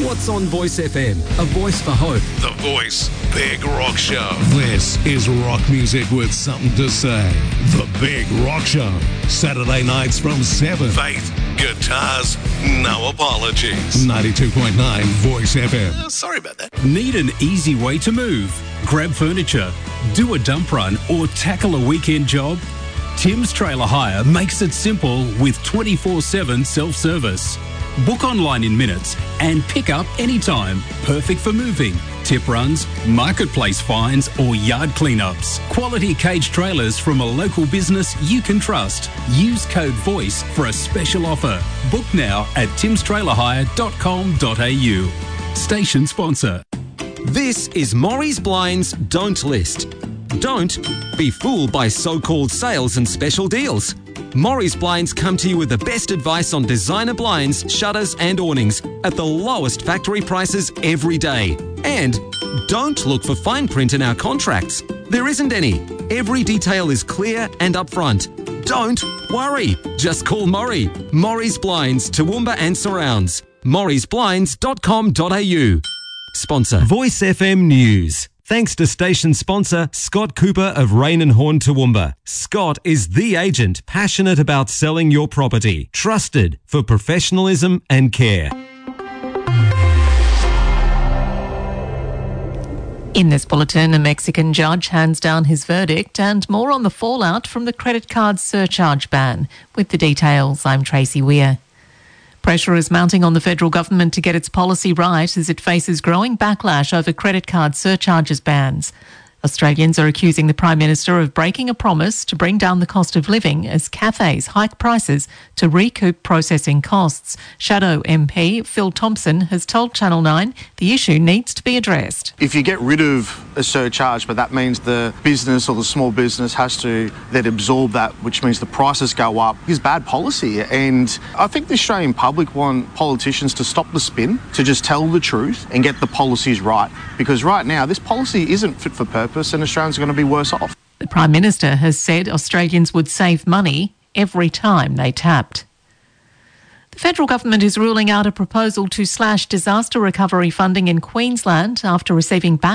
What's on Voice FM? A voice for hope. The Voice Big Rock Show. This is rock music with something to say. The Big Rock Show. Saturday nights from 7. Faith, guitars, no apologies. 92.9 Voice FM. Sorry about that. Need an easy way to move? Grab furniture, do a dump run, or tackle a weekend job? Tim's Trailer Hire makes it simple with 24/7 self-service. Book online in minutes and pick up anytime. Perfect for moving, tip runs, marketplace finds or yard cleanups. Quality cage trailers from a local business you can trust. Use code VOICE for a special offer. Book now at timstrailerhire.com.au. Station sponsor. This is Morrie's Blinds Don't List. Don't be fooled by so-called sales and special deals. Morrie's Blinds come to you with the best advice on designer blinds, shutters and awnings at the lowest factory prices every day. And don't look for fine print in our contracts. There isn't any. Every detail is clear and upfront. Don't worry. Just call Morrie. Morrie's Blinds, Toowoomba and surrounds. morriesblinds.com.au. Sponsor Voice FM News. Thanks to station sponsor Scott Cooper of Rain and Horn Toowoomba. Scott is the agent passionate about selling your property. Trusted for professionalism and care. In this bulletin, a Mexican judge hands down his verdict and more on the fallout from the credit card surcharge ban. With the details, I'm Tracy Weir. Pressure is mounting on the federal government to get its policy right as it faces growing backlash over credit card surcharges bans. Australians are accusing the Prime Minister of breaking a promise to bring down the cost of living as cafes hike prices to recoup processing costs. Shadow MP Phil Thompson has told Channel 9 the issue needs to be addressed. If you get rid of a surcharge, but that means the business or the small business has to then absorb that, which means the prices go up, is bad policy. And I think the Australian public want politicians to stop the spin, to just tell the truth and get the policies right. Because right now, this policy isn't fit for purpose and Australians are going to be worse off. The Prime Minister has said Australians would save money every time they tapped. The federal government is ruling out a proposal to slash disaster recovery funding in Queensland after receiving